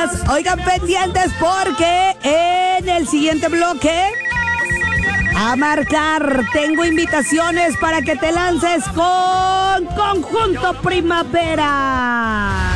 más. Oigan, pendientes porque en el siguiente bloque a marcar tengo invitaciones para que te lances con Conjunto Primavera.